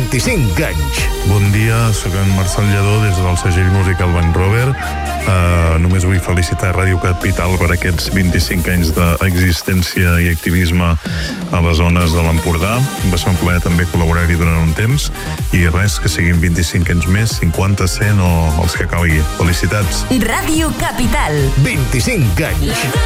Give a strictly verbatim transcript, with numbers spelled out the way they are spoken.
vint-i-cinc anys. Bon dia, sóc en Marcel Lledó des del segell musical Bank Rover. Uh, només vull felicitar Ràdio Capital per aquests vint-i-cinc anys d'existència i activisme a les zones de l'Empordà. Va ser un plaer també col·laborar-hi durant un temps i res, que siguin vint-i-cinc anys més, cinquanta, cent o els que calgui. Felicitats. Ràdio Capital. vint-i-cinc anys.